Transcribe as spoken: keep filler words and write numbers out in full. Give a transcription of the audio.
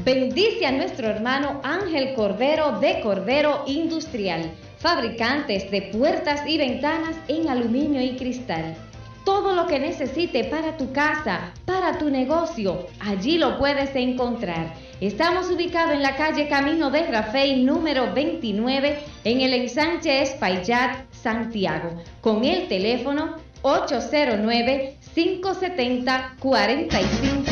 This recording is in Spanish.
Bendice a nuestro hermano Ángel Cordero de Cordero Industrial, fabricantes de puertas y ventanas en aluminio y cristal. Todo lo que necesite para tu casa, para tu negocio, allí lo puedes encontrar. Estamos ubicados en la calle Camino de Rafey número veintinueve en el ensanche Espaillat, Santiago, con el teléfono ocho cero nueve, cinco siete cero, cuatro cinco